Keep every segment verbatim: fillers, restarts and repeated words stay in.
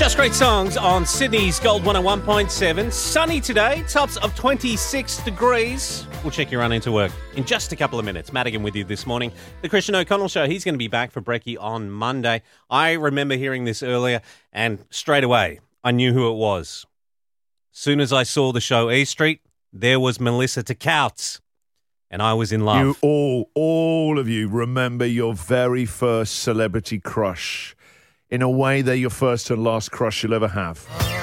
Just great songs on Sydney's Gold one oh one point seven. Sunny today, tops of twenty-six degrees. We'll check your run into work in just a couple of minutes. Madigan with you this morning. The Christian O'Connell Show, he's going to be back for brekkie on Monday. I remember hearing this earlier, and straight away, I knew who it was. Soon as I saw the show E Street, there was Melissa Takouts, and I was in love. You all, all of you remember your very first celebrity crush. In a way, they're your first and last crush you'll ever have.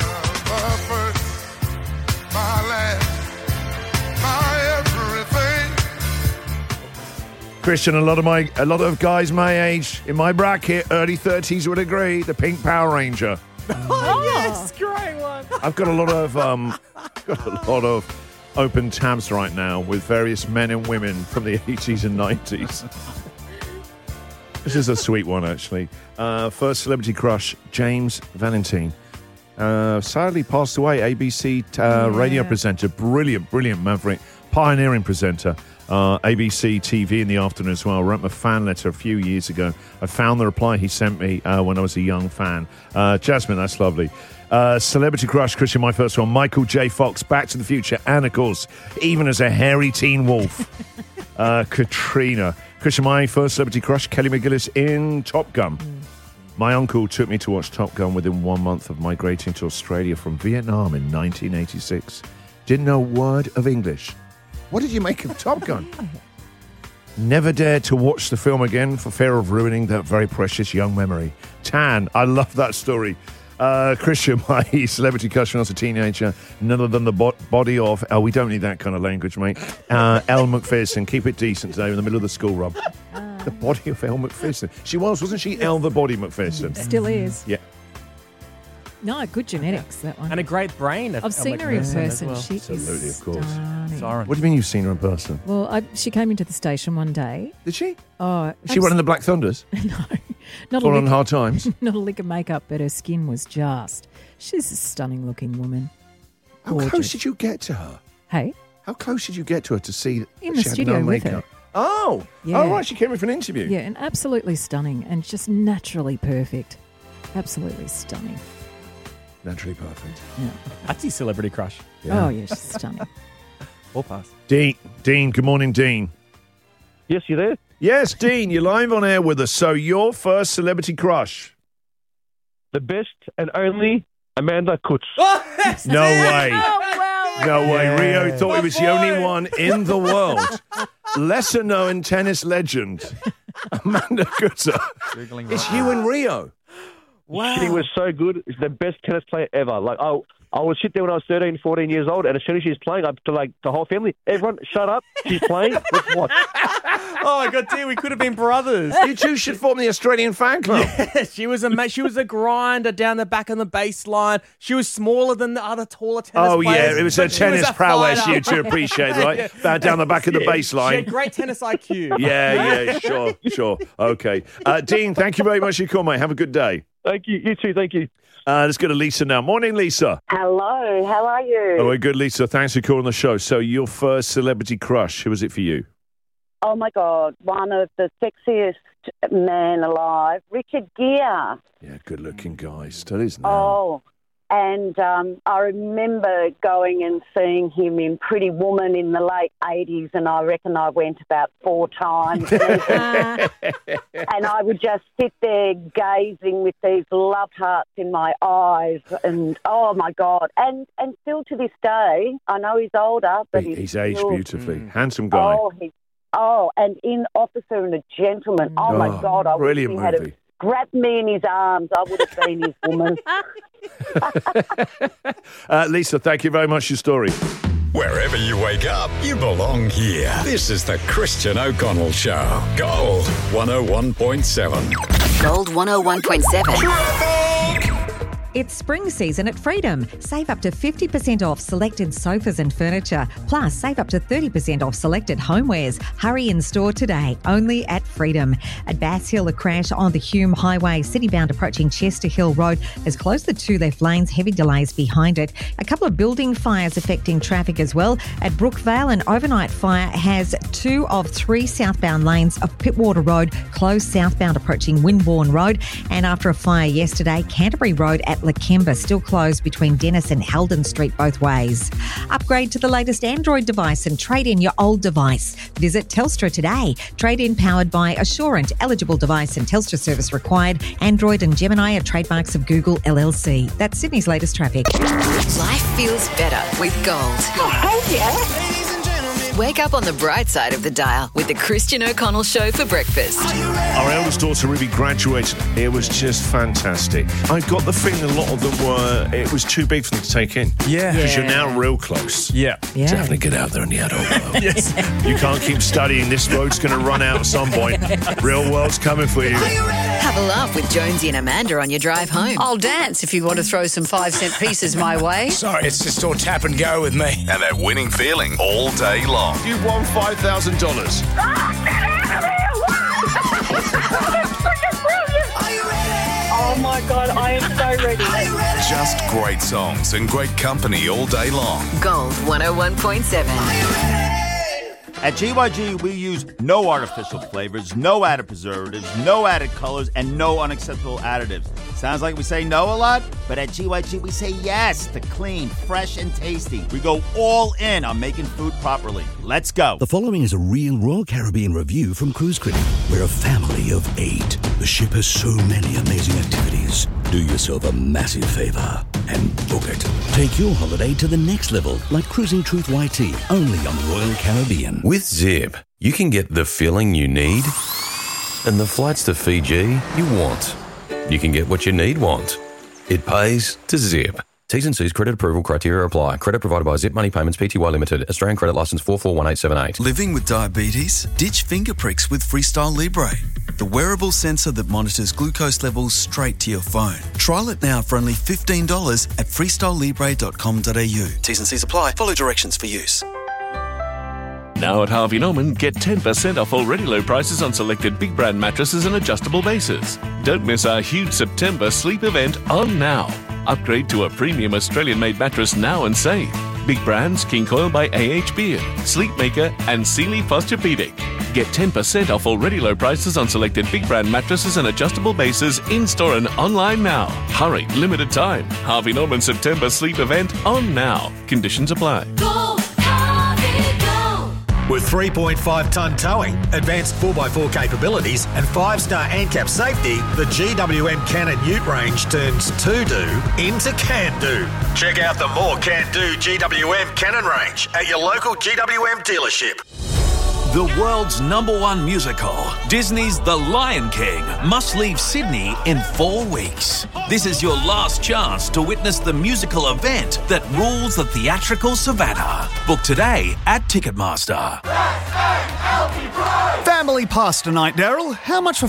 Christian, a lot of my, a lot of guys my age, in my bracket, early thirties, would agree. The Pink Power Ranger. Oh, yes, great one. I've got a lot of, um, got a lot of open tabs right now with various men and women from the eighties and nineties. This is a sweet one, actually. Uh, first celebrity crush, James Valentine. Uh, sadly passed away, A B C uh, yeah. radio presenter. Brilliant, brilliant maverick. Pioneering presenter. Uh, A B C T V in the afternoon as well. I wrote him a fan letter a few years ago. I found the reply he sent me uh, when I was a young fan. Uh, Jasmine, that's lovely. Uh, celebrity crush, Christian, my first one. Michael J. Fox, Back to the Future. And, of course, even as a hairy teen wolf, uh, Katrina. Christian, my first celebrity crush, Kelly McGillis in Top Gun. Mm. My uncle took me to watch Top Gun within one month of migrating to Australia from Vietnam in nineteen eighty-six. Didn't know a word of English. What did you make of Top Gun? Never dared to watch the film again for fear of ruining that very precious young memory. Tan, I love that story. Uh, Christian, my celebrity crush when I was a teenager, none other than the bo- body of, oh, we don't need that kind of language, mate, uh, Elle Macpherson. Keep it decent today in the middle of the school run. Uh, the body of Elle Macpherson. She was, wasn't she, Elle the Body Macpherson? Still is. Yeah. No, good genetics, that one. And a great brain. I've seen her in person. Well. She Absolutely, is of course. stunning. Siren. What do you mean you've seen her in person? Well, I, she came into the station one day. Did she? Oh, Is she running the Black Thunders? No. Not All a on lick, Hard Times? Not a lick of makeup, but her skin was just... She's a stunning-looking woman. How Gorgeous. close did you get to her? Hey? How close did you get to her to see that In she the had studio no with makeup? her. Oh. Yeah. Oh, right, she came in for an interview. Yeah, and absolutely stunning and just naturally perfect. Absolutely stunning. Naturally perfect. Yeah. That's his celebrity crush. Yeah. Oh, yeah, she's stunning. All pass. Dean, Dean, good morning, Dean. Yes, you there? Yes, Dean, you're live on air with us. So your first celebrity crush? The best and only Amanda Kutz. Oh, that's No it. way. Oh, well. No way. Yeah. Rio thought My he was the boy. only one in the world. Lesser known tennis legend, Amanda Kutzer. It's you and Rio. Wow. She was so good. She's the best tennis player ever. Like, I, I would sit there when I was thirteen, fourteen years old, and as soon as she's playing, I'd to like the whole family, everyone, shut up. She's playing. Let's watch. Oh, my God, dear, we could have been brothers. You two should form the Australian fan club. Yeah, she was a ma- she was a grinder down the back on the baseline. She was smaller than the other taller tennis Oh, players. yeah, it was her but she tennis a prowess fighter. you two appreciate, right? That down the back of the She had baseline. great tennis I Q. Yeah, yeah, sure, sure. Okay. Uh, Dean, thank you very much for your call, mate. Have a good day. Thank you. You too. Thank you. Uh, let's go to Lisa now. Morning, Lisa. Hello, how are you? Oh, we're good, Lisa. Thanks for calling the show. So your first celebrity crush, who was it for you? Oh, my God, one of the sexiest men alive, Richard Gere. Yeah, good-looking guy. Still is now. Oh, and um, I remember going and seeing him in Pretty Woman in the late eighties, and I reckon I went about four times. And I would just sit there gazing with these love hearts in my eyes, and oh, my God. And and still to this day, I know he's older, but He- he's, he's aged still, beautifully. Handsome guy. Oh, he's, oh, and in Officer and a Gentleman. Oh, my Oh, God. I wish brilliant he had movie. grabbed me in his arms. I would have been his woman. Uh, Lisa, thank you very much for your story. Wherever you wake up, you belong here. This is the Christian O'Connell Show. Gold one oh one point seven. Gold one oh one point seven. It's spring season at Freedom. Save up to fifty percent off selected sofas and furniture. Plus, save up to thirty percent off selected homewares. Hurry in store today, only at Freedom. At Bass Hill, a crash on the Hume Highway, city-bound approaching Chester Hill Road, has closed the two left lanes, heavy delays behind it. A couple of building fires affecting traffic as well. At Brookvale, an overnight fire has two of three southbound lanes of Pittwater Road closed southbound approaching Windbourne Road. And after a fire yesterday, Canterbury Road at Lakemba still closed between Dennis and Heldon Street both ways. Upgrade to the latest Android device and trade in your old device. Visit Telstra today. Trade in powered by Assurant. Eligible device and Telstra service required. Android and Gemini are trademarks of Google L L C. That's Sydney's latest traffic. Life feels better with Gold. Oh, yeah. Wake up on the bright side of the dial with the Christian O'Connell Show for breakfast. Our eldest daughter Ruby graduated. It was just fantastic. I got the feeling a lot of them were, it was too big for them to take in. Yeah. Because you're now real close. Yeah. Yeah. Definitely get out there in the adult world. Yes. You can't keep studying. This road's going to run out at some point. Real world's coming for you. Have a laugh with Jonesy and Amanda on your drive home. I'll dance if you want to throw some five cent pieces my way. Sorry, it's just all tap and go with me. And that winning feeling all day long. You've won five thousand dollars. Oh my God, I am so ready. Just great songs and great company all day long. Gold one oh one point seven. At G Y G, we use no artificial flavors, no added preservatives, no added colors, and no unacceptable additives. Sounds like we say no a lot, but at G Y G, we say yes to clean, fresh, and tasty. We go all in on making food properly. Let's go. The following is a real Royal Caribbean review from Cruise Critic. We're a family of eight. The ship has so many amazing activities. Do yourself a massive favour and book it. Take your holiday to the next level, like Cruising Truth Y T, only on Royal Caribbean. With Zip, you can get the feeling you need and the flights to Fiji you want. You can get what you need want. It pays to Zip. T's and C's credit approval criteria apply. Credit provided by Zip Money Payments Pty Limited. Australian credit licence four four one eight seven eight. Living with diabetes? Ditch finger pricks with Freestyle Libre, the wearable sensor that monitors glucose levels straight to your phone. Trial it now for only fifteen dollars at freestyle libre dot com dot a u. T's and C's apply. Follow directions for use. Now at Harvey Norman, get ten percent off already low prices on selected big brand mattresses and adjustable bases. Don't miss our huge September sleep event on now. Upgrade to a premium Australian-made mattress now and save. Big brands King Coil by A H Beard, Sleepmaker and Sealy Posturepedic. Get ten percent off already low prices on selected big brand mattresses and adjustable bases in-store and online now. Hurry, limited time. Harvey Norman September sleep event on now. Conditions apply. Go, Harvey, go. With three point five tonne towing, advanced four by four capabilities and five star ANCAP safety, the G W M Cannon Ute range turns to-do into can-do. Check out the more can-do G W M Cannon range at your local G W M dealership. The world's number one musical, Disney's The Lion King, must leave Sydney in four weeks. This is your last chance to witness the musical event that rules the theatrical savannah. Book today at Ticketmaster. Family pasta night, Daryl. How much for